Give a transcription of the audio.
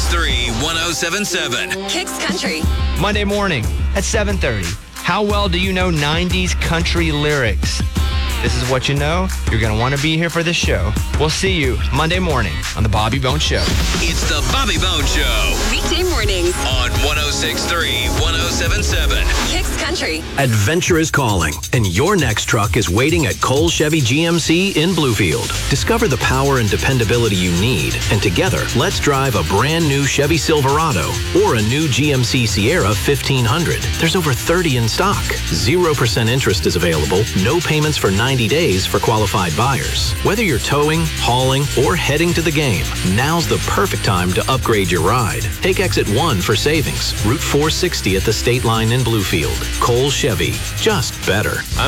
106.3, 1077. Kicks Country. Monday morning at 7:30. How well do you know 90s country lyrics? This is what you know. You're going to want to be here for this show. We'll see you Monday morning on The Bobby Bones Show. It's the Bobby Bones Show Weekday mornings. on 106.3, 1077. Kicks Country. Adventure is calling, and your next truck is waiting at Cole Chevy GMC in Bluefield. Discover the power and dependability you need, and together, let's drive a brand new Chevy Silverado or a new GMC Sierra 1500. There's over 30 in stock. 0% interest is available, no payments for 90 days for qualified buyers. Whether you're towing, hauling, or heading to the game, now's the perfect time to upgrade your ride. Take exit 1 for savings, Route 460 at the State Line in Bluefield. Cole Chevy, just better.